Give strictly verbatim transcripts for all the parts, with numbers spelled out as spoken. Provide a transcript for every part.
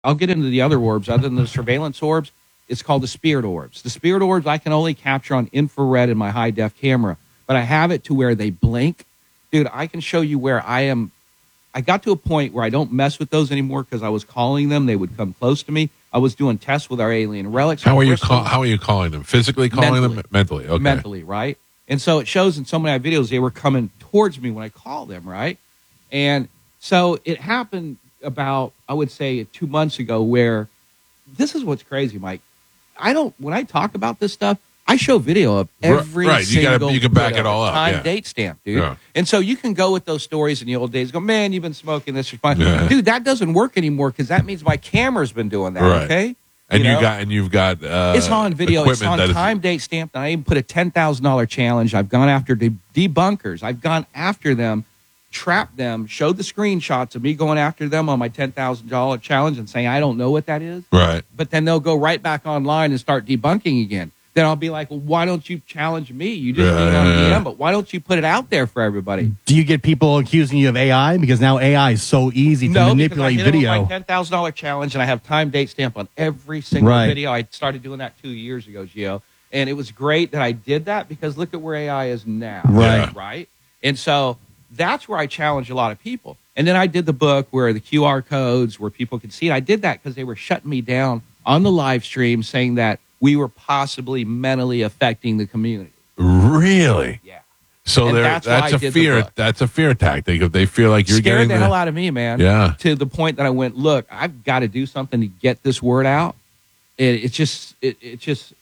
I'll get into the other orbs other than the surveillance orbs. It's called the spirit orbs. The spirit orbs I can only capture on infrared in my high-def camera, but I have it to where they blink. Dude, I can show you where I am. I got to a point where I don't mess with those anymore because I was calling them. They would come close to me. I was doing tests with our alien relics. How are you call, How are you calling them? Physically calling mentally, them? Mentally. Okay. Mentally, right? And so it shows in some of my videos they were coming towards me when I called them, right? And so it happened about, I would say, two months ago where this is what's crazy, Mike. I don't, when I talk about this stuff, I show video of every right. You single gotta, you can back it all up. time Yeah. date stamp, dude. Yeah. And so you can go with those stories in the old days, go, man, you've been smoking this for fun. Yeah. Dude, that doesn't work anymore because that means my cammer's been doing that, Right. okay? And you you know? got and you've got uh, It's on video. It's equipment on that is- time date stamped. And I even put a ten thousand dollars challenge. I've gone after de- debunkers. I've gone after them, trapped them, showed the screenshots of me going after them on my ten thousand dollars challenge and saying, I don't know what that is. Right. But then they'll go right back online and start debunking again. Then I'll be like, well, why don't you challenge me? You just Yeah, being on yeah, D M, yeah. but why don't you put it out there for everybody? Do you get people accusing you of A I? Because now A I is so easy to No, manipulate because I hit video. It with my ten thousand dollars challenge, and I have time date stamp on every single Right. video. I started doing that two years ago, Gio, and it was great that I did that because look at where A I is now. Right. Yeah. Right? And so that's where I challenge a lot of people. And then I did the book where the Q R codes, where people could see it. I did that because they were shutting me down on the live stream saying that we were possibly mentally affecting the community. Really? Yeah. So And there, that's that's, why I a did the fear. book. That's a fear tactic. If they feel like you're Scared getting the the, hell out of me, man. Yeah. To the point that I went, look, I've got to do something to get this word out. It, it's just, it, it's just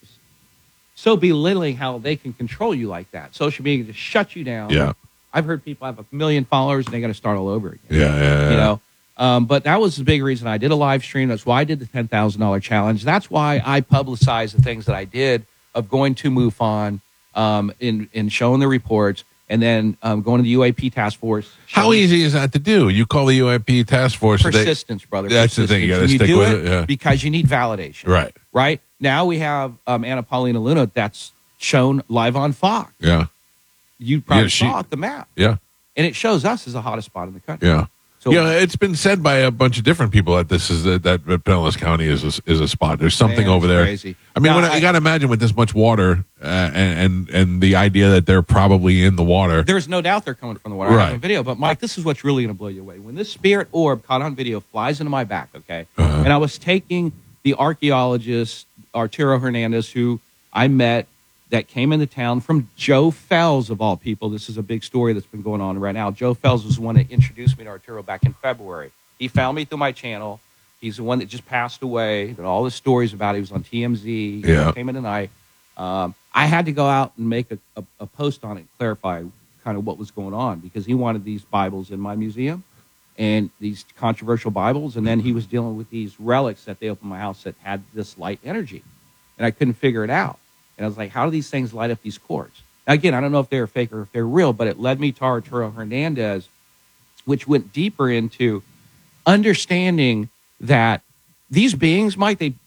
so belittling how they can control you like that. Social media just shut you down. Yeah. I've heard people have a million followers and they got to start all over again. Yeah, yeah, yeah. You know, um, but that was the big reason I did a live stream. That's why I did the ten thousand dollars challenge. That's why I publicized the things that I did of going to MUFON, um, in, in showing the reports, and then um, going to the U A P task force. How showing- easy is that to do? You call the U A P task force. they- Persistence, brother. That's the thing. You gotta Persistence. stick do with it it, yeah. because you need validation. Right. Right. Now we have um, Anna Paulina Luna that's shown live on Fox. Yeah. You probably Yeah, she- saw it, the map. Yeah. And it shows us as the hottest spot in the country. Yeah. So yeah, it's been said by a bunch of different people that this is that, that Pinellas County is a, is a spot. There's something Man, over it's there. crazy. I mean, Now, when I, I- you got to imagine with this much water uh, and, and and the idea that they're probably in the water. There's no doubt they're coming from the water. I have Right. a video. But, Mike, this is what's really going to blow you away. When this spirit orb caught on video flies into my back, okay, Uh-huh. and I was taking the archaeologist, Arturo Hernandez, who I met that came into town from Joe Fells, of all people. This is a big story that's been going on right now. Joe Fells was the one that introduced me to Arturo back in February. He found me through my channel. He's the one that just passed away. That all the stories about it. He was on T M Z. Yeah. He came in tonight. Um, I had to go out and make a, a, a post on it, clarify kind of what was going on, because he wanted these Bibles in my museum and these controversial Bibles. And then he was dealing with these relics that they opened my house that had this light energy. And I couldn't figure it out. And I was like, how do these things light up these cords? Now, again, I don't know if they're fake or if they're real, but it led me to Arturo Hernandez, which went deeper into understanding that these beings, Mike, they,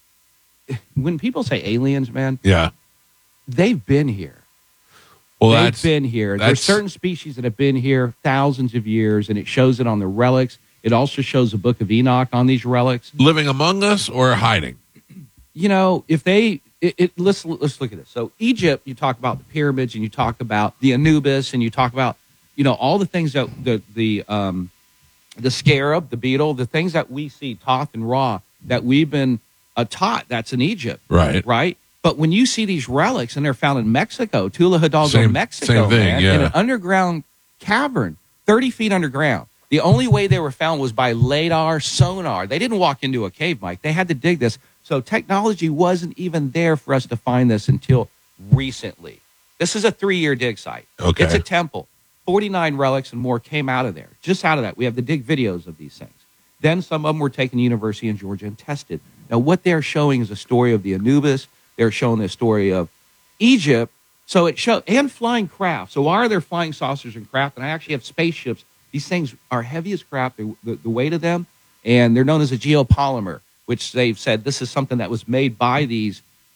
when people say aliens, man, Yeah. they've been here. Well, They've that's been here. There's that's- certain species that have been here thousands of years, and it shows it on the relics. It also shows the Book of Enoch on these relics. living among us or hiding. You know, if they, it, it, let's let's look at this. So Egypt, you talk about the pyramids, and you talk about the Anubis, and you talk about, you know, all the things that the the um, the scarab, the beetle, the things that we see, Thoth and Ra, that we've been uh, taught. That's in Egypt, Right. right? But when you see these relics, and they're found in Mexico, Tula Hidalgo, Same- Mexico, same thing, man, yeah. in an underground cavern, thirty feet underground. The only way they were found was by LiDAR sonar. They didn't walk into a cave, Mike. They had to dig this. So technology wasn't even there for us to find this until recently. This is a three-year dig site. Okay. It's a temple. forty-nine relics and more came out of there. Just out of that. We have the dig videos of these things. Then some of them were taken to University in Georgia and tested. Now, what they're showing is a story of the Anubis. They're showing the story of Egypt. So it show and flying craft. So why are there flying saucers and craft? And I actually have spaceships. These things are heavy as crap, the, the, the weight of them, and they're known as a geopolymer, which they've said this is something that was made by these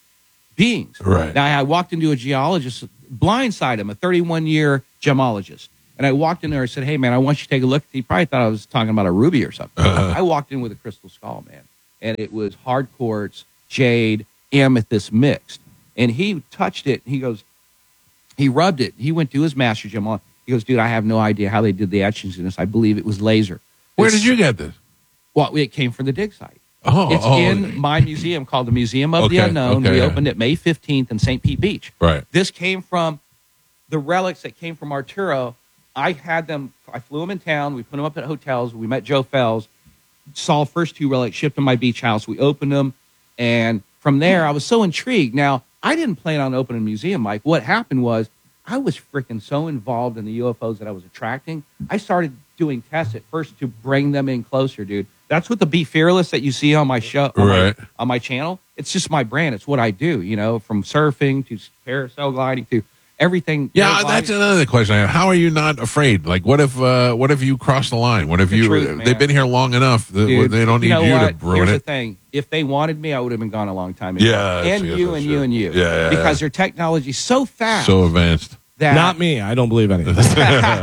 beings. Right. Now, I walked into a geologist, blindside him, a thirty-one-year gemologist, and I walked in there and said, hey, man, I want you to take a look. He probably thought I was talking about a ruby or something. Uh-huh. I walked in with a crystal skull, man. and it was hard quartz, jade, amethyst mixed. And he touched it. He goes, he rubbed it. He went to his master gym on. He goes, dude, I have no idea how they did the etchings in this. I believe it was laser. Where It's- did you get this? Well, it came from the dig site. Oh, It's oh. in my museum called the Museum of the Okay, Unknown. okay, we yeah. opened it May fifteenth in Saint Pete Beach. Right. This came from the relics that came from Arturo. I had them, I flew them in town. We put them up at hotels. We met Joe Fells, saw first two relics, shipped them to my beach house. We opened them. And from there, I was so intrigued. Now, I didn't plan on opening a museum, Mike. What happened was I was freaking so involved in the U F Os that I was attracting. I started doing tests at first to bring them in closer, dude. That's what the Be Fearless that you see on my show, on, Right. my, on my channel. It's just my brand. It's what I do, you know, from surfing to parasail gliding to everything. Yeah, paragliding. that's another question I have. How are you not afraid? Like, what if uh, what if you cross the line? What if The you truth, man. they've been here long enough that Dude, they don't need you, know you what? to ruin Here's it? the thing. If they wanted me, I would have been gone a long time ago. Yeah, that's- and yes, you that's and true. you and you. Yeah, yeah, because yeah. their technology's so fast. So advanced. that Not me. I don't believe any of this.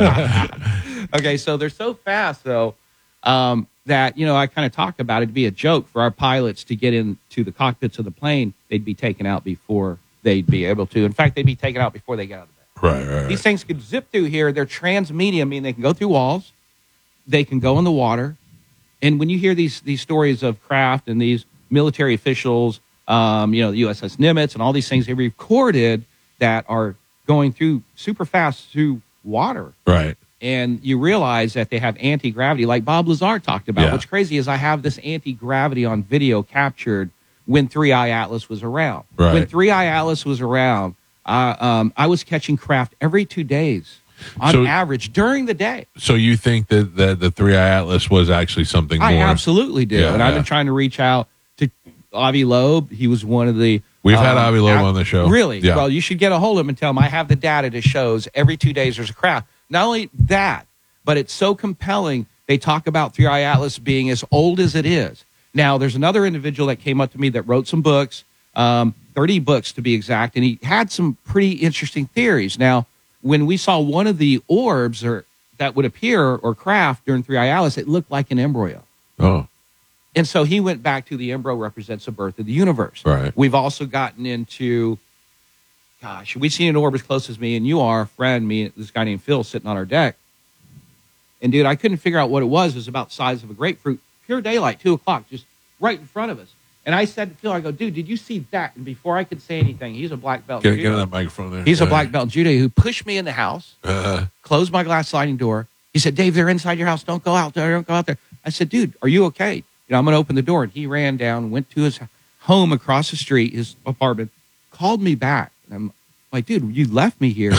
Okay, so they're so fast though um, that you know I kind of talk about it to be a joke for our pilots to get into the cockpits of the plane. They'd be taken out before they'd be able to. In fact, they'd be taken out before they get out of the bed. Right, right. These things could zip through here. They're transmedia, meaning they can go through walls, they can go in the water. And when you hear these these stories of craft and these military officials, um, you know, the U S S Nimitz and all these things they recorded that are going through super fast through water. Right. And you realize that they have anti-gravity, like Bob Lazar talked about. Yeah. What's crazy is I have this anti-gravity on video captured when Three Eye Atlas was around. Right. When Three Eye Atlas was around, uh, um, I was catching craft every two days on So- average during the day. So you think that, that the Three Eye Atlas was actually something I more? absolutely do. Yeah, and I've yeah. been trying to reach out to Avi Loeb. He was one of the... We've had um, Avi Loeb app- on the show. Really? Yeah. Well, you should get a hold of him and tell him I have the data that shows every two days there's a craft. Not only that, but it's so compelling. They talk about Three Eye Atlas being as old as it is. Now, there's another individual that came up to me that wrote some books, um, thirty books to be exact, and he had some pretty interesting theories. Now, when we saw one of the orbs or that would appear or craft during Three Eye Atlas, it looked like an embryo. Oh, And so he went back to the embryo represents the birth of the universe. Right. We've also gotten into, gosh, we've seen an orb as close as me and you are, a friend, me, this guy named Phil sitting on our deck. And dude, I couldn't figure out what it was. It was about the size of a grapefruit, pure daylight, two o'clock, just right in front of us. And I said to Phil, I go, dude, did you see that? And before I could say anything, he's a black belt. get, judo. get on that microphone there. He's a Yeah. black belt in judo who pushed me in the house, Uh, closed my glass sliding door. He said, Dave, they're inside your house. Don't go out there. Don't go out there. I said, dude, are you okay? You know, I'm going to open the door. And he ran down, went to his home across the street, his apartment, called me back. And I'm like, dude, you left me here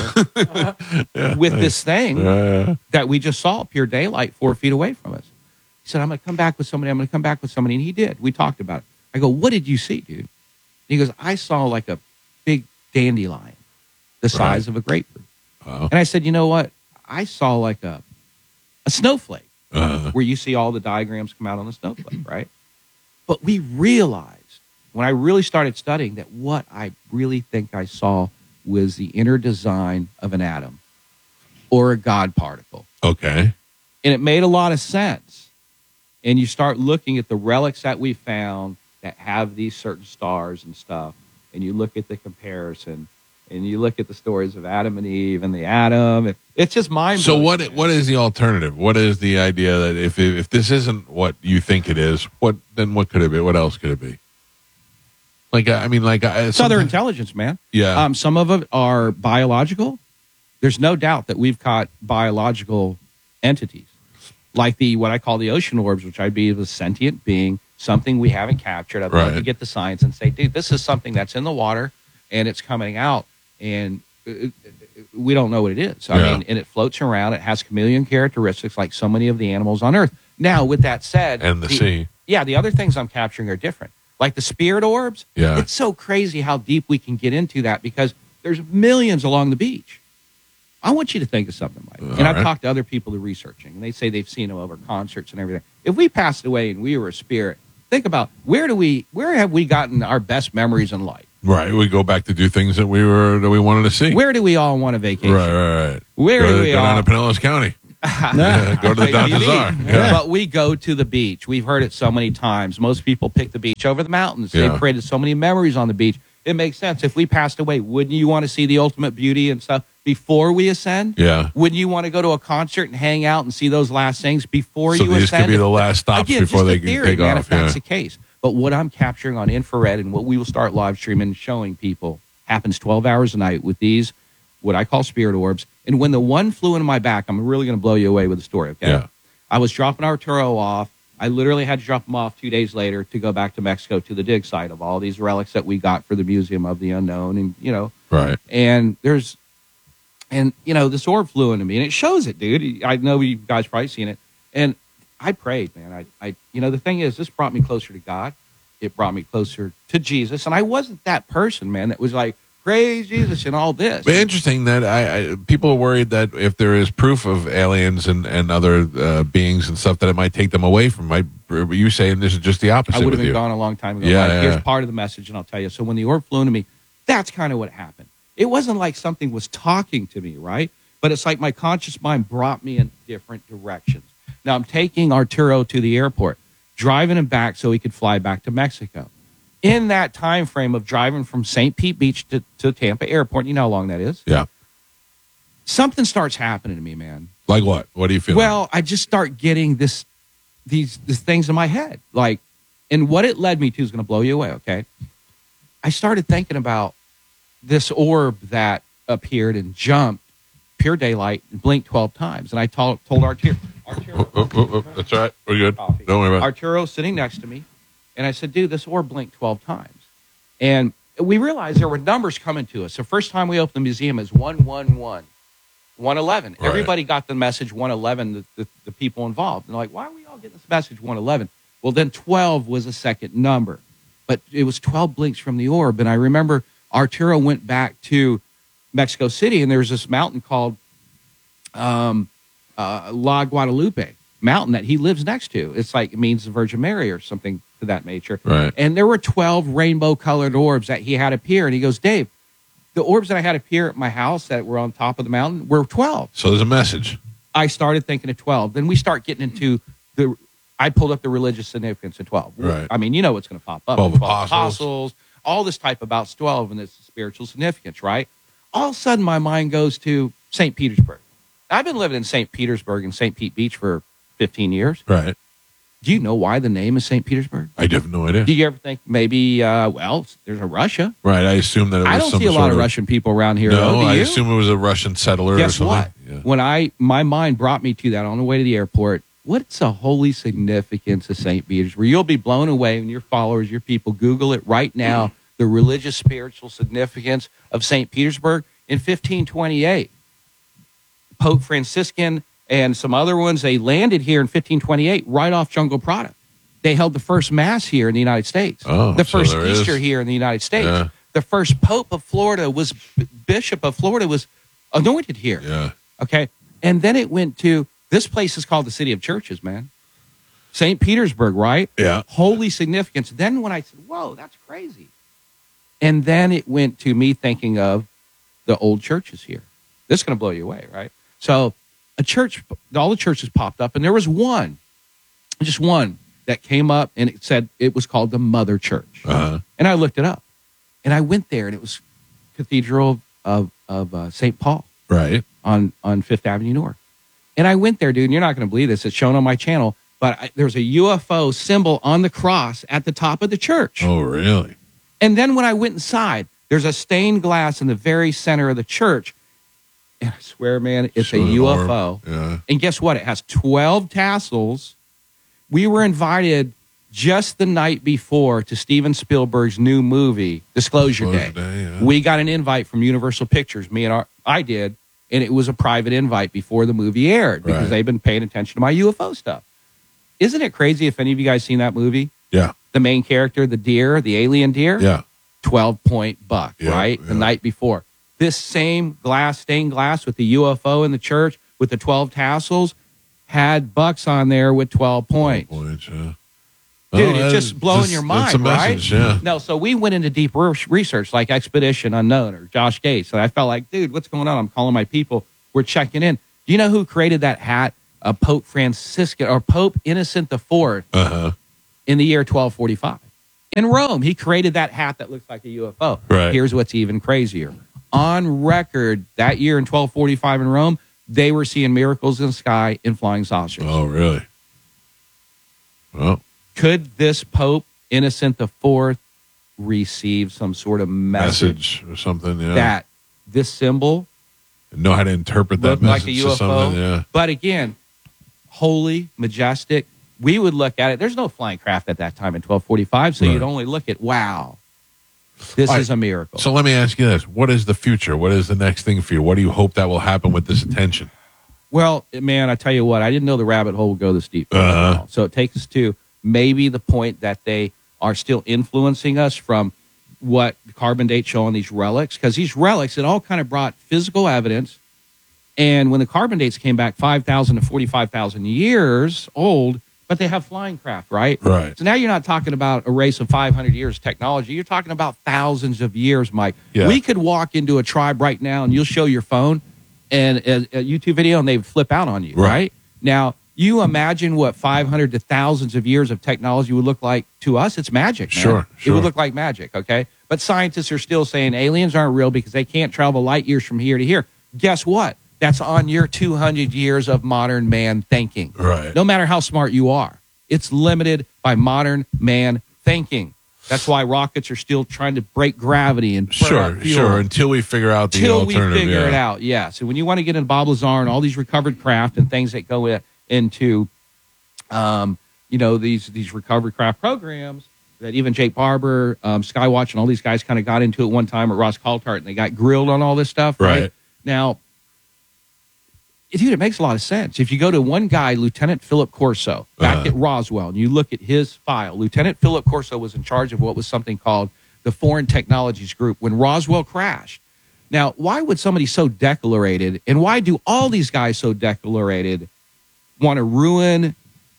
with this thing uh, that we just saw, pure daylight, four feet away from us. He said, I'm going to come back with somebody. I'm going to come back with somebody. And he did. We talked about it. I go, what did you see, dude? And he goes, I saw like a big dandelion the size of a grapefruit. wow. And I said, you know what? I saw like a a snowflake Uh, where you see all the diagrams come out on the snowflake, right? But we realized when I really started studying that what I really think I saw was the inner design of an atom or a God particle. okay. And it made a lot of sense. And you start looking at the relics that we found that have these certain stars and stuff, and you look at the comparison, and you look at the stories of Adam and Eve and the atom. It, it's just mind So blowing. what what is the alternative? What is the idea that if if this isn't what you think it is, what then what could it be? What else could it be? Like I mean, like I, It's other sometimes- intelligence, man. Yeah. Um, some of it are biological. There's no doubt that we've caught biological entities, like the what I call the ocean orbs, which I believe is sentient being, something we haven't captured. I'd love Right. to get the science and say, dude, this is something that's in the water and it's coming out, and uh, we don't know what it is. I Yeah. mean, and it floats around. It has chameleon characteristics like so many of the animals on Earth. Now, with that said, and the, sea. yeah, the other things I'm capturing are different. Like the spirit orbs. Yeah. It's so crazy how deep we can get into that because there's millions along the beach. I want you to think of something, Mike. All and I've right. talked to other people who are researching, and they say they've seen them over concerts and everything. If we passed away and we were a spirit, think about where do we, where have we gotten our best memories in life? Right. We go back to do things that we were that we wanted to see. Where do we all want to vacation? Right, right, right. Where go, do we go down all? to Pinellas County. Yeah, go to the Don Maybe. Bazaar. Yeah. But we go to the beach. We've heard it so many times. Most people pick the beach over the mountains. Yeah. They've created so many memories on the beach. It makes sense. If we passed away, wouldn't you want to see the ultimate beauty and stuff before we ascend? Yeah. Wouldn't you want to go to a concert and hang out and see those last things before So you these ascend? could be the last stops Again, before just they a can theory, take man, off. if that's Yeah. the case. But what I'm capturing on infrared and what we will start live streaming and showing people happens twelve hours a night with these, what I call spirit orbs. And when the one flew into my back, I'm really going to blow you away with the story, okay? Yeah. I was dropping Arturo off. I literally had to drop him off two days later to go back to Mexico to the dig site of all these relics that we got for the Museum of the Unknown. And, you know, Right. and there's, and, you know, this orb flew into me and it shows it, dude. I know you guys probably seen it. And I prayed, man. I, I, you know, the thing is, this brought me closer to God. It brought me closer to Jesus. And I wasn't that person, man, that was like, praise Jesus and all this. But interesting that I, I people are worried that if there is proof of aliens and, and other uh, beings and stuff, that it might take them away from. My, you saying this is just the opposite. I would have with been you. gone a long time ago. Yeah, Like, yeah, here's yeah. part of the message, and I'll tell you. So when the orb flew into me, that's kind of what happened. It wasn't like something was talking to me, right? But it's like my conscious mind brought me in different directions. Now I'm taking Arturo to the airport, driving him back so he could fly back to Mexico. In that time frame of driving from Saint Pete Beach to, to Tampa Airport, you know how long that is? Yeah. Something starts happening to me, man. Like what? What do you feel? Well, I just start getting this, these, these things in my head. Like, and what it led me to is going to blow you away, okay? I started thinking about this orb that appeared and jumped, pure daylight, and blinked twelve times. And I told, told Arturo, Arturo, Oh, oh, oh, that's all right. We're good. Coffee. Don't worry about it. Arturo sitting next to me. And I said, dude, this orb blinked twelve times. And we realized there were numbers coming to us. The first time we opened the museum is one one one, one eleven. Right. Everybody got the message one eleven, the, the, the people involved. And they're like, why are we all getting this message one eleven? Well, then twelve was a second number. But it was twelve blinks from the orb. And I remember Arturo went back to Mexico City, and there was this mountain called um, uh, La Guadalupe mountain that he lives next to. It's like, it means the Virgin Mary or something to that nature. Right. And there were twelve rainbow colored orbs that he had appear. And he goes, Dave, the orbs that I had appear at my house that were on top of the mountain were twelve. So there's a message. I started thinking of twelve. Then we start getting into the, I pulled up the religious significance of twelve. Right. I mean, you know what's going to pop up. twelve The apostles. apostles, all this type about twelve and its spiritual significance, right? All of a sudden, my mind goes to Saint Petersburg. I've been living in Saint Petersburg and Saint Pete Beach for fifteen years. Right. Do you know why the name is Saint Petersburg? I have no idea. Do you ever think maybe, uh, well, there's a Russia? Right. I assume that it was I don't some see a sort lot of Russian people around here. though. No, Do I you? assume it was a Russian settler or Guess something. what? Yeah. When I, my mind brought me to that on the way to the airport. What's the holy significance of Saint Petersburg? You'll be blown away when your followers, your people, Google it right now. The religious, spiritual significance of Saint Petersburg in fifteen twenty-eight. Pope Franciscan and some other ones, they landed here in fifteen twenty-eight right off Jungle Prada. They held the first mass here in the United States. Oh, the so first there is- Easter here in the United States. Yeah. The first Pope of Florida was, Bishop of Florida was anointed here. Yeah. Okay. And then it went to, this place is called the City of Churches, man. Saint Petersburg, right? Yeah. Holy significance. Then when I said, whoa, that's crazy. And then it went to me thinking of the old churches here. This is going to blow you away, right? So a church, all the churches popped up, and there was one, just one, that came up, and it said it was called the Mother Church. Uh-huh. And I looked it up. And I went there, and it was Cathedral of, of uh, Saint Paul Right. on, on Fifth Avenue North. And I went there, dude, and you're not going to believe this. It's shown on my channel. But I, there's a U F O symbol on the cross at the top of the church. Oh, really? And then when I went inside, there's a stained glass in the very center of the church. And I swear, man, it's So a an U F O. orb. Yeah. And guess what? It has twelve tassels. We were invited just the night before to Steven Spielberg's new movie, Disclosure, Disclosure Day. Day, yeah. We got an invite from Universal Pictures. Me and our, I did. And it was a private invite before the movie aired because Right. they've been paying attention to my U F O stuff. Isn't it crazy if any of you guys seen that movie? Yeah. The main character, the deer, the alien deer, Yeah. twelve point buck, Yeah, right? yeah. The night before. This same glass, stained glass with the U F O in the church with the twelve tassels had bucks on there with twelve points. Points, yeah. Dude, Well, it's that- just blowing your mind, that's a message, right? Yeah. No, so we went into deep re- research like Expedition Unknown or Josh Gates. And I felt like, dude, what's going on? I'm calling my people. We're checking in. Do you know who created that hat? Uh, Pope Franciscan or Pope Innocent the Fourth Uh-huh. in the year twelve forty-five. In Rome, he created that hat that looks like a U F O. Right. Here's what's even crazier. On record, that year in twelve forty-five in Rome, they were seeing miracles in the sky and flying saucers. Oh, really? Well, Could this Pope Innocent the Fourth receive some sort of message, message or something, yeah. that this symbol know how to interpret that looked like message a to U F O? something, yeah. But again, holy, majestic. We would look at it. There's no flying craft at that time in twelve forty-five, so Right. you'd only look at, wow, this All is right. a miracle. So let me ask you this. What is the future? What is the next thing for you? What do you hope that will happen with this attention? Well, man, I tell you what, I didn't know the rabbit hole would go this deep. Uh-huh. So it takes us to maybe the point that they are still influencing us from what the carbon dates show on these relics, because these relics, it all kind of brought physical evidence. And when the carbon dates came back five thousand to forty-five thousand years old, but they have flying craft, right? Right. So now you're not talking about a race of five hundred years of technology. You're talking about thousands of years, Mike. Yeah. We could walk into a tribe right now and you'll show your phone and a, a YouTube video and they would flip out on you, Right. right? Now, you imagine what five hundred to thousands of years of technology would look like to us. It's magic, man. Sure, It sure. would look like magic, okay? But scientists are still saying aliens aren't real because they can't travel light years from here to here. Guess what? That's on your two hundred years of modern man thinking. Right. No matter how smart you are, it's limited by modern man thinking. That's why rockets are still trying to break gravity and burn Sure, out fuel. sure. Until we figure out the Until we alternative. figure yeah. it out, yeah. So when you want to get into Bob Lazar and all these recovered craft and things that go in, into, um, you know, these these recovered craft programs that even Jake Barber, um, Skywatch, and all these guys kind of got into at one time at Ross Coulthart, and they got grilled on all this stuff, right? Right. Now, dude, it makes a lot of sense. If you go to one guy, Lieutenant Philip Corso, back Uh-huh. at Roswell, and you look at his file, Lieutenant Philip Corso was in charge of what was something called the Foreign Technologies Group when Roswell crashed. Now, why would somebody so declarated, and why do all these guys so declarated want to ruin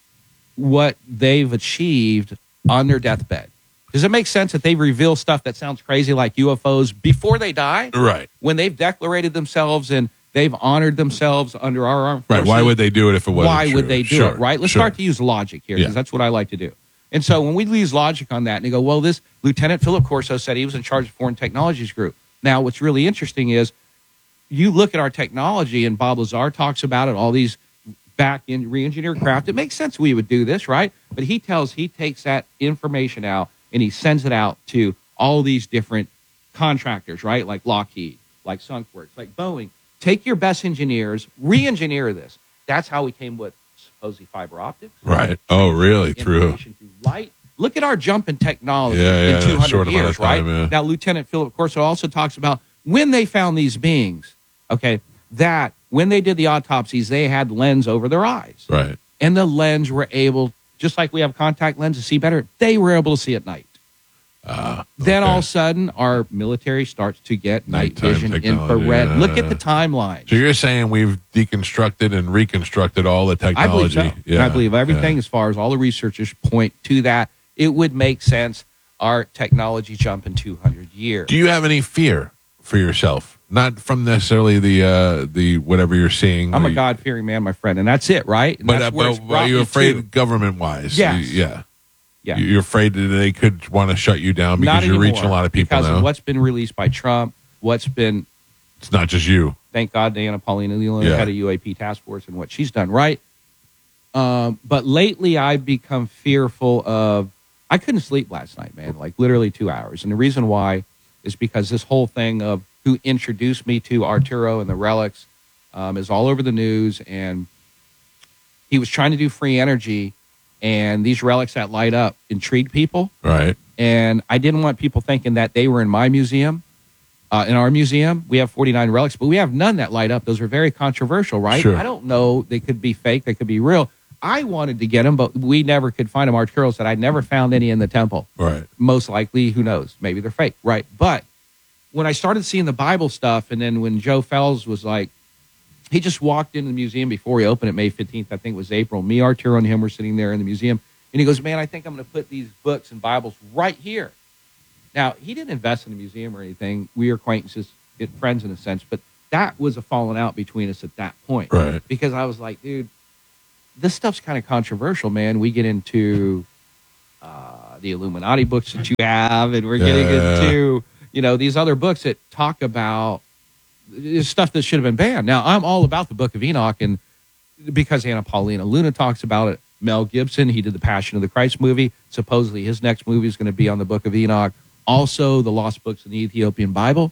what they've achieved on their deathbed? Does it make sense that they reveal stuff that sounds crazy like U F Os before they die? Right. When they've declarated themselves and they've honored themselves under our armed Right. forces. Why would they do it if it wasn't Why true? would they do Sure, it, right? Let's sure. start to use logic here because Yeah. that's what I like to do. And so when we use logic on that and they go, well, this Lieutenant Philip Corso said he was in charge of Foreign Technologies Group. Now, what's really interesting is you look at our technology and Bob Lazar talks about it, all these back in re-engineered craft. It makes sense we would do this, right? But he tells, he takes that information out and he sends it out to all these different contractors, right? Like Lockheed, like Sunkworks, like Boeing. Take your best engineers, re-engineer this. That's how we came with supposedly fiber optics. Right. Oh, really? True. Information through light. Look at our jump in technology Yeah, yeah, in two hundred short amount years, of time, right? yeah. Now, Lieutenant Philip Corso also talks about when they found these beings, okay, that when they did the autopsies, they had lens over their eyes. Right. And the lens were able, just like we have contact lenses to see better, they were able to see at night. Uh, Then okay. all of a sudden, our military starts to get night Nighttime vision, technology, infrared. yeah. Look at the timeline. So you're saying we've deconstructed and reconstructed all the I believe technology? so. Yeah. I believe everything, Yeah. as far as all the researchers point to that. It would make sense. Our technology jump in two hundred years. Do you have any fear for yourself? Not from necessarily the uh, the whatever you're seeing. I'm a the- God fearing man, my friend, and that's it, right? And But, uh, that's where it's but, brought are you me afraid to. government wise? Yes. Yeah. Yeah. You're afraid that they could want to shut you down because Not you're anymore, reaching a lot of people because now. of what's been released by Trump, what's been, It's not just you. thank God, Diana Paulina Leland, Yeah. head of U A P task force, and what she's done, right? Um, but lately, I've become fearful of. I couldn't sleep last night, man, like literally two hours. And the reason why is because this whole thing of who introduced me to Arturo and the relics um, is all over the news. And he was trying to do free energy, and these relics that light up intrigued people. Right. And I didn't want people thinking that they were in my museum. Uh, in our museum, we have forty-nine relics, but we have none that light up. Those are very controversial, right? Sure. I don't know. They could be fake. They could be real. I wanted to get them, but we never could find them. Arturo said, I never found any in the temple. Right. Most likely, who knows? Maybe they're fake, right? But when I started seeing the Bible stuff, and then when Joe Fells was like, he just walked into the museum before he opened it, May fifteenth, I think it was April. Me, Arturo, and him were sitting there in the museum. And he goes, man, I think I'm going to put these books and Bibles right here. Now, he didn't invest in the museum or anything. We are acquaintances, friends in a sense, but that was a falling out between us at that point. Right. Because I was like, dude, this stuff's kind of controversial, man. We get into uh, the Illuminati books that you have, and we're getting Yeah. into, you know, these other books that talk about stuff that should have been banned. Now, I'm all about the Book of Enoch, and because Anna Paulina Luna talks about it. Mel Gibson, he did the Passion of the Christ movie. Supposedly his next movie is going to be on the Book of Enoch. Also, the Lost Books in the Ethiopian Bible.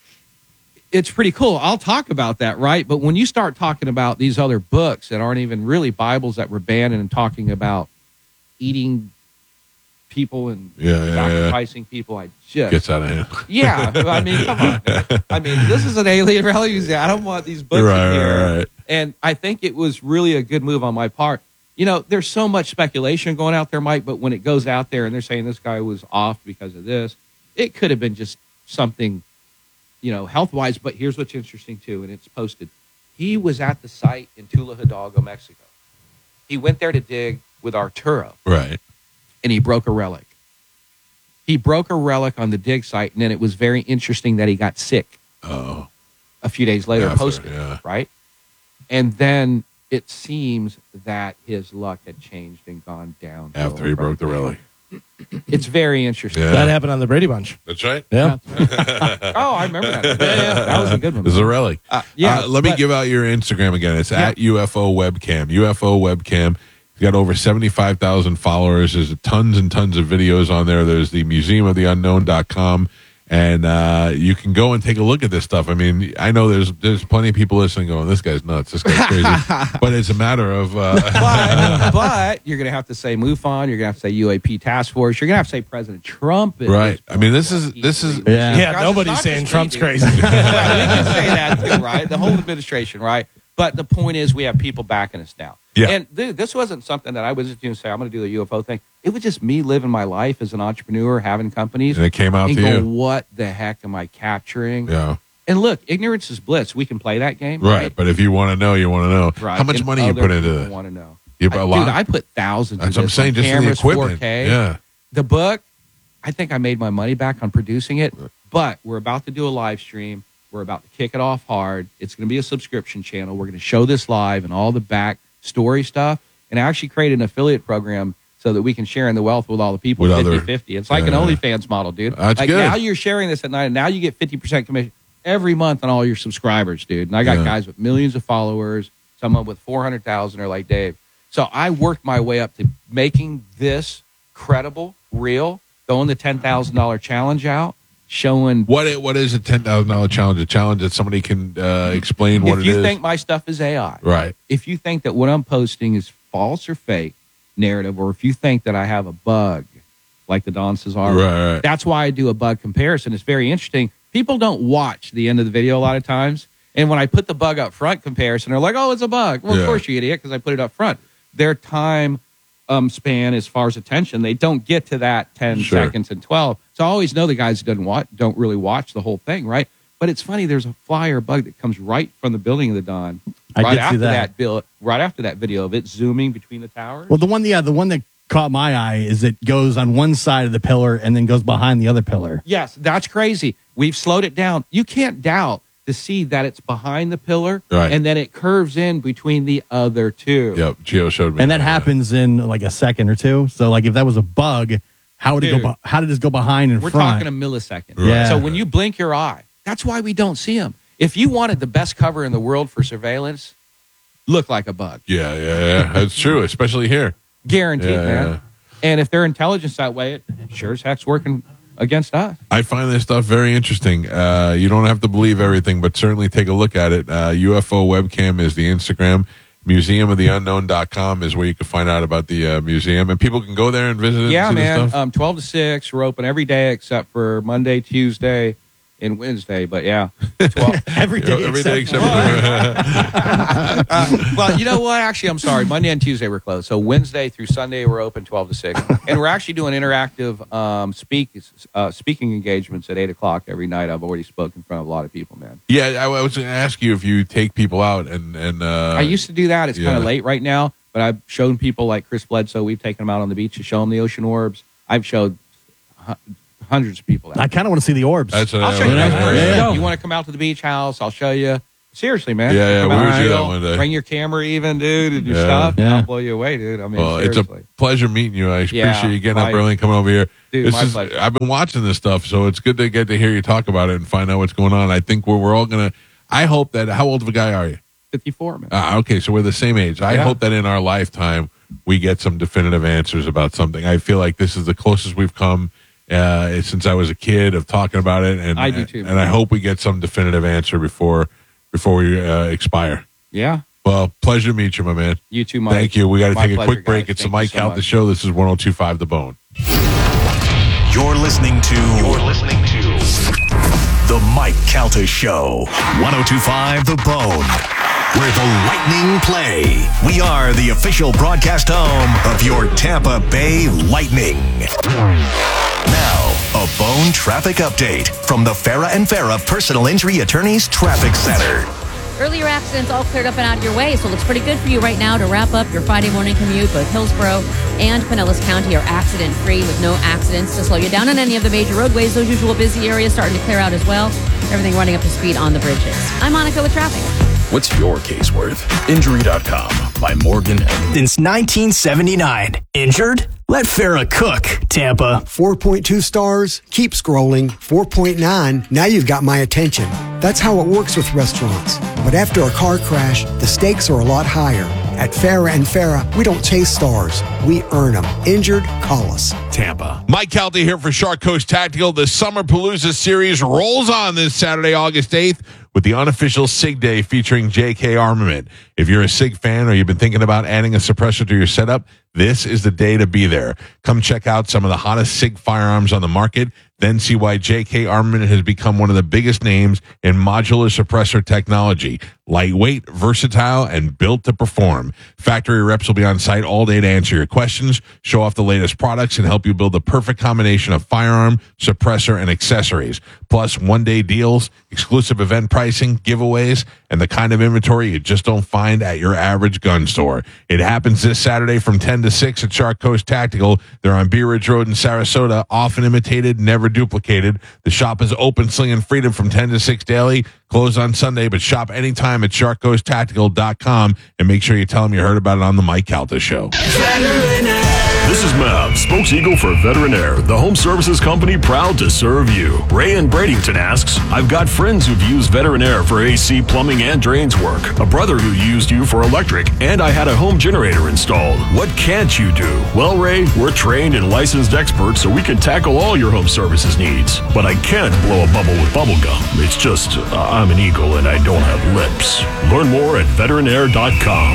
It's pretty cool. I'll talk about that, right? But when you start talking about these other books that aren't even really Bibles that were banned and talking about eating people and Yeah, yeah, sacrificing people, I just... Gets out of hand. Yeah, I mean, come on. Man. I mean, this is an alien rally. I don't want these books Right, in here. right, right. And I think it was really a good move on my part. You know, there's so much speculation going out there, Mike, but when it goes out there and they're saying this guy was off because of this, it could have been just something, you know, health-wise. But here's what's interesting, too, and it's posted. He was at the site in Tula Hidalgo, Mexico. He went there to dig with Arturo, Right. and he broke a relic. He broke a relic on the dig site, and then it was very interesting that he got sick Oh. a few days later, After, posted, yeah. right? And then it seems that his luck had changed and gone down. After he broke the relic. It's very interesting. Yeah. That happened on the Brady Bunch. That's right. Yeah. Oh, I remember that. Yeah, yeah, that was a good one. It's a relic. Uh, yeah, Uh, let me but- give out your Instagram again. It's Yeah. at U F O Webcam. U F O Webcam. He's got over seventy-five thousand followers. There's tons and tons of videos on there. There's the museum of the unknown dot com. And uh, you can go and take a look at this stuff. I mean, I know there's there's plenty of people listening going, this guy's nuts. This guy's crazy. But it's a matter of... Uh, but, but you're going to have to say MUFON. You're going to have to say U A P Task Force. You're going to have to say President Trump. at Right. this I mean, point. this is- this is- Yeah. Yeah, Guys, nobody's it's not saying just Trump's me, crazy. dude. Right, we can say that too, right? The whole administration, right? But the point is, we have people backing us now. Yeah. And dude, this wasn't something that I was just going to say, I'm going to do the U F O thing. It was just me living my life as an entrepreneur, having companies. and it came out and to going, you. what the heck am I capturing? Yeah. And look, ignorance is bliss. We can play that game. Right. But if you want to know, you want to know. Right. How much And money you other put into people this? want to know. You I, put a lot? Dude, I put thousands That's of what I'm saying. Just in the cameras, equipment. four K. Yeah. The book, I think I made my money back on producing it, but we're about to do a live stream. We're about to kick it off hard. It's going to be a subscription channel. We're going to show this live and all the back story stuff, and actually create an affiliate program so that we can share in the wealth with all the people With fifty other- fifty. It's like Yeah. an OnlyFans model, dude. That's like good. now you're sharing this at night, and now you get fifty percent commission every month on all your subscribers, dude. And I got Yeah. guys with millions of followers, someone with four hundred thousand or like Dave. So I worked my way up to making this credible, real, throwing the ten thousand dollars challenge out, showing What it, what is a ten thousand dollar challenge? A challenge that somebody can uh, explain what if it you is. think my stuff is A I, Right. if you think that what I'm posting is false or fake narrative, or if you think that I have a bug, like the Don Cesaro, Right, right. that's why I do a bug comparison. It's very interesting. People don't watch the end of the video a lot of times. And when I put the bug up front comparison, they're like, oh, it's a bug. Well, Yeah. of course, you idiot, because I put it up front. Their time um, span as far as attention, they don't get to that ten Sure. seconds and twelve. So I always know the guys who doesn't watch, don't really watch the whole thing, right? But it's funny, there's a flyer bug that comes right from the building of the Don. I right did see after that. bill, right after that video of it zooming between the towers. Well, the one, yeah, the one that caught my eye is it goes on one side of the pillar and then goes behind the other pillar. Yes, that's crazy. We've slowed it down. You can't doubt to see that it's behind the pillar, Right. and then it curves in between the other two. Yep. Gio showed me. And that happens in like a second or two. So, like, if that was a bug, how would it Dude. go? Be- how did this go behind and We're front? talking a millisecond. Yeah. So when you blink your eye, that's why we don't see them. If you wanted the best cover in the world for surveillance, look like a bug. Yeah, yeah, yeah. That's true, especially here. Guaranteed, Yeah, man. yeah. And if their intelligence that way, it sure as heck's working against us. I find this stuff very interesting. Uh, you don't have to believe everything, but certainly take a look at it. Uh, U F O Webcam is the Instagram. museum of the unknown dot com is where you can find out about the uh, museum. And people can go there and visit it Yeah, and see man. the stuff. Um, twelve to six. We're open every day except for Monday, Tuesday, and Wednesday. But yeah, twelve. Every day, Every day except uh, well, you know what? Actually, I'm sorry. Monday and Tuesday we're closed. So Wednesday through Sunday we're open twelve to six, and we're actually doing interactive um, speak uh, speaking engagements at eight o'clock every night. I've already spoken in front of a lot of people, man. Yeah, I, I was going to ask you if you take people out and and uh, I used to do that. It's kind yeah. of late right now, but I've shown people like Chris Bledsoe. We've taken them out on the beach to show them the ocean orbs. I've showed hu- hundreds of people out. I kind of want to see the orbs. That's a, I'll show you. Yeah, guys. yeah, yeah. You want to come out to the beach house? I'll show you. Seriously, man. Yeah, yeah, Come we out would and do that chill, one day. Bring your camera, even, dude, and your Yeah. stuff. Yeah. I'll blow you away, dude. I mean, Well, it's seriously. a pleasure meeting you. I Yeah, appreciate you getting up my- early and coming over here. Dude, This my is- pleasure. I've been watching this stuff, so it's good to get to hear you talk about it and find out what's going on. I think we're, we're all going to, I hope that, how old of a guy are you? fifty-four, man. Uh, okay, so we're the same age. I Yeah. hope that in our lifetime we get some definitive answers about something. I feel like this is the closest we've come uh, since I was a kid of talking about it, and I do too, And I man. hope we get some definitive answer before before we uh, expire. Yeah. Well, pleasure to meet you, my man. You too, Mike. Thank you. We got to My take a pleasure, quick break. guys. It's the Thank Mike you so Out the much. Show. This is one oh two point five The Bone. You're listening to You're listening to The Mike Calta Show. one oh two point five The Bone. Where the Lightning play. We are the official broadcast home of your Tampa Bay Lightning. Now, a Bone traffic update from the Farah and Farah Personal Injury Attorneys Traffic Center. Earlier accidents all cleared up and out of your way, so it looks pretty good for you right now to wrap up your Friday morning commute. Both Hillsborough and Pinellas County are accident-free with no accidents to slow you down on any of the major roadways. Those usual busy areas starting to clear out as well. Everything running up to speed on the bridges. I'm Monica with traffic. What's your case worth? Injury dot com by Morgan Henry. Since nineteen seventy-nine. Injured? Let Farah cook, Tampa. four point two stars. Keep scrolling. four point nine. Now you've got my attention. That's how it works with restaurants. But after a car crash, the stakes are a lot higher. At Farah and Farah, we don't chase stars. We earn them. Injured? Call us. Tampa. Mike Calta here for Shark Coast Tactical. The Summer Palooza series rolls on this Saturday, August eighth, with the unofficial SIG Day featuring J K Armament. If you're a SIG fan or you've been thinking about adding a suppressor to your setup, this is the day to be there. Come check out some of the hottest SIG firearms on the market, then see why J K Armament has become one of the biggest names in modular suppressor technology. Lightweight, versatile, and built to perform. Factory reps will be on site all day to answer your questions, show off the latest products, and help you build the perfect combination of firearm, suppressor, and accessories. Plus, one-day deals, exclusive event pricing, giveaways, and the kind of inventory you just don't find at your average gun store. It happens this Saturday from ten to six at Shark Coast Tactical. They're on Bee Ridge Road in Sarasota, often imitated, never duplicated. The shop is open, slinging freedom from ten to six daily, closed on Sunday, but shop anytime at shark coast tactical dot com and make sure you tell them you heard about it on the Mike Calta Show. This is Mav, spokes-eagle for Veterinaire, the home services company proud to serve you. Ray in Bradenton asks, I've got friends who've used Veterinaire for A C, plumbing, and drains work. A brother who used you for electric, and I had a home generator installed. What can't you do? Well, Ray, we're trained and licensed experts, so we can tackle all your home services needs. But I can't blow a bubble with bubble gum. It's just, uh, I'm an eagle and I don't have lips. Learn more at veterinaire dot com.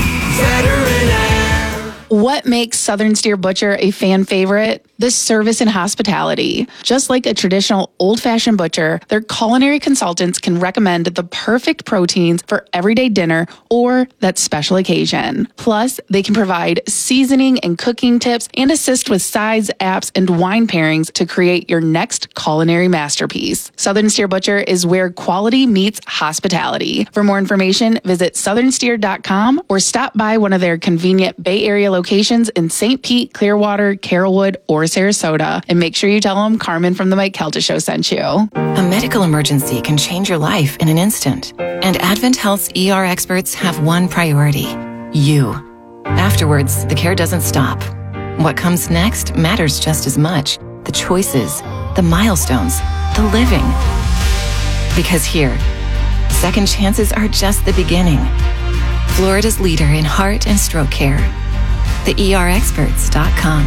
What makes Southern Steer Butcher a fan favorite? The service and hospitality. Just like a traditional old-fashioned butcher, their culinary consultants can recommend the perfect proteins for everyday dinner or that special occasion. Plus, they can provide seasoning and cooking tips and assist with sides, apps, and wine pairings to create your next culinary masterpiece. Southern Steer Butcher is where quality meets hospitality. For more information, visit southern steer dot com or stop by one of their convenient Bay Area locations in Saint Pete, Clearwater, Carrollwood, or Sarasota. And make sure you tell them Carmen from the Mike Calta Show sent you. A medical emergency can change your life in an instant. And Advent Health's E R experts have one priority: you. Afterwards, the care doesn't stop. What comes next matters just as much. The choices, the milestones, the living. Because here, second chances are just the beginning. Florida's leader in heart and stroke care. the E R experts dot com.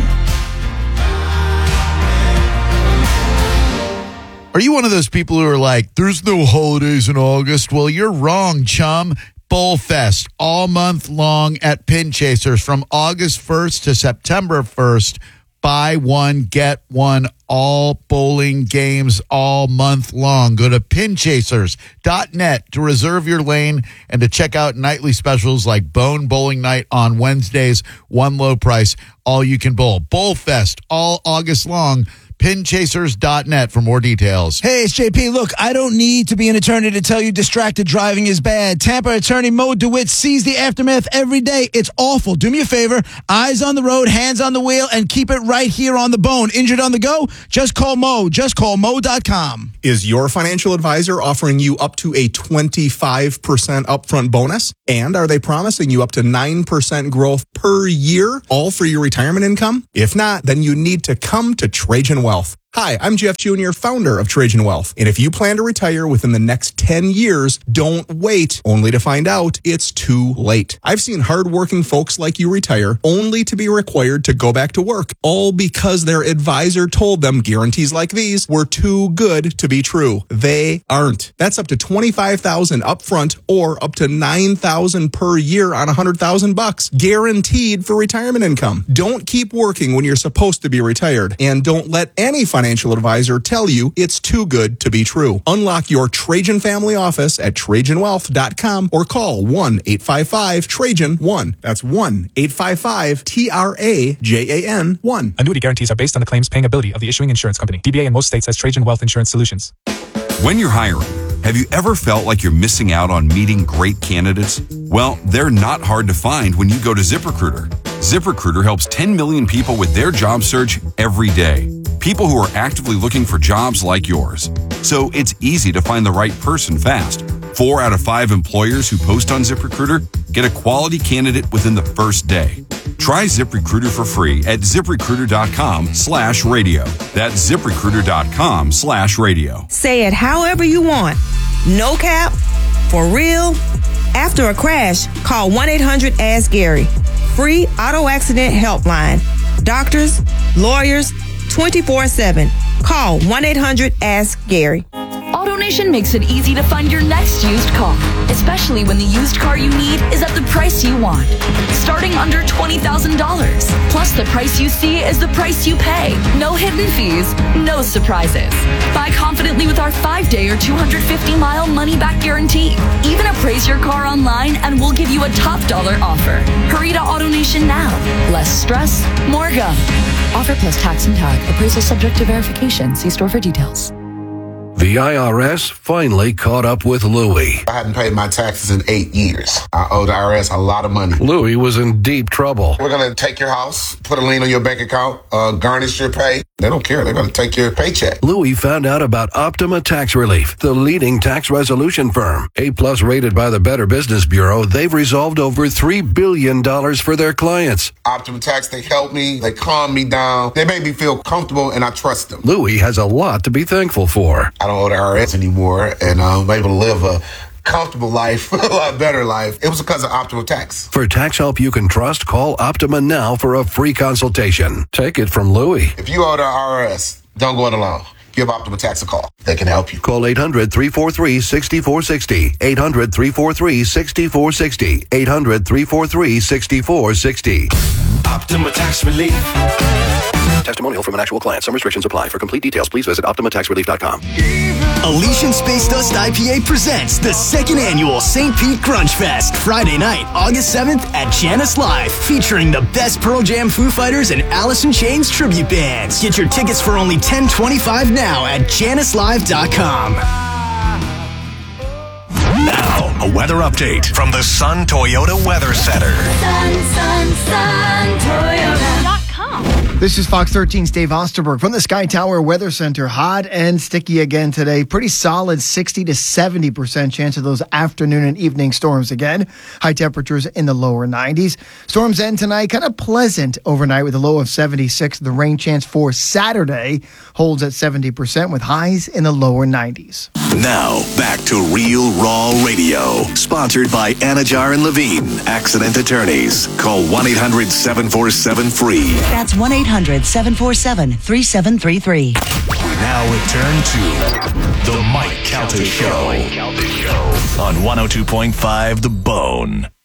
Are you one of those people who are like, there's no holidays in August? Well, you're wrong, chum. Bowl Fest all month long at Pin Chasers from August first to September first. Buy one, get one, all bowling games all month long. Go to pin chasers dot net to reserve your lane and to check out nightly specials like Bone Bowling Night on Wednesdays, one low price, all you can bowl. Bowl Fest all August long. pin chasers dot net for more details. Hey, it's J P. Look, I don't need to be an attorney to tell you distracted driving is bad. Tampa attorney Mo DeWitt sees the aftermath every day. It's awful. Do me a favor. Eyes on the road, hands on the wheel, and keep it right here on the bone. Injured on the go? Just call Mo. Just call Mo dot com. Is your financial advisor offering you up to a twenty-five percent upfront bonus? And are they promising you up to nine percent growth per year, all for your retirement income? If not, then you need to come to Trajan Wealth. Hi, I'm Jeff Junior, founder of Trajan Wealth. And if you plan to retire within the next ten years, don't wait only to find out it's too late. I've seen hardworking folks like you retire only to be required to go back to work, all because their advisor told them guarantees like these were too good to be true. They aren't. That's up to twenty-five thousand dollars upfront or up to nine thousand dollars per year on one hundred thousand bucks, guaranteed for retirement income. Don't keep working when you're supposed to be retired, and don't let any financial Financial advisor tell you it's too good to be true. Unlock your Trajan family office at Trajan Wealth dot com or call one eight five five Trajan one. That's one eight five five T R A J A N one. Annuity guarantees are based on the claims paying ability of the issuing insurance company. D B A in most states has Trajan Wealth Insurance Solutions. When you're hiring, have you ever felt like you're missing out on meeting great candidates? Well, they're not hard to find when you go to ZipRecruiter. ZipRecruiter helps ten million people with their job search every day. People who are actively looking for jobs like yours. So it's easy to find the right person fast. Four out of five employers who post on ZipRecruiter get a quality candidate within the first day. Try ZipRecruiter for free at ZipRecruiter.com slash radio. That's ZipRecruiter.com slash radio. Say it however you want. No cap, for real. After a crash, call one eight hundred ask Gary. Free auto accident helpline. Doctors, lawyers, twenty-four seven. Call one eight hundred ask Gary. AutoNation makes it easy to find your next used car, especially when the used car you need is at the price you want. Starting under twenty thousand dollars. Plus, the price you see is the price you pay. No hidden fees, no surprises. Buy confidently with our five-day or two hundred fifty mile money-back guarantee. Even appraise your car online and we'll give you a top dollar offer. Hurry to AutoNation now. Less stress, more go. Offer plus tax and tag. Appraisal subject to verification. See store for details. The I R S finally caught up with Louie. I hadn't paid my taxes in eight years. I owe the I R S a lot of money. Louie was in deep trouble. We're going to take your house, put a lien on your bank account, uh, garnish your pay. They don't care. They're going to take your paycheck. Louie found out about Optima Tax Relief, the leading tax resolution firm. A-plus rated by the Better Business Bureau, they've resolved over three billion dollars for their clients. Optima Tax, they help me. They calm me down. They make me feel comfortable, and I trust them. Louie has a lot to be thankful for. I don't owe the I R S anymore, and I'm able to live a comfortable life, a lot better life. It was because of Optima Tax. For tax help you can trust, call Optima now for a free consultation. Take it from Louie. If you owe the I R S, don't go it alone. Give Optima Tax a call. They can help you. Call eight hundred, three four three, six four six zero. eight hundred, three four three, six four six zero. eight hundred, three four three, six four six zero. Optima Tax Relief. Testimonial from an actual client. Some restrictions apply. For complete details, please visit Optima Tax Relief dot com. Elysian Space Dust I P A presents the second annual Saint Pete Grunge Fest, Friday night, August seventh at Janice Live, featuring the best Pearl Jam, Foo Fighters, and Alice in Chains tribute bands. Get your tickets for only ten twenty-five now at Janice Live dot com. Now, a weather update from the Sun Toyota Weather Center. Sun, sun, sun, Toyota. This is Fox thirteen's Dave Osterberg from the Sky Tower Weather Center. Hot and sticky again today. Pretty solid sixty to seventy percent chance of those afternoon and evening storms again. High temperatures in the lower nineties. Storms end tonight, kind of pleasant overnight with a low of seventy-six. The rain chance for Saturday holds at seventy percent with highs in the lower nineties. Now, back to Real Raw Radio. Sponsored by Anajar and Levine, accident attorneys. Call one eight hundred, seven four seven, free. That's one eight hundred, seven four seven, three seven three three. We now return to The Mike Calta Show on one oh two point five The Bone.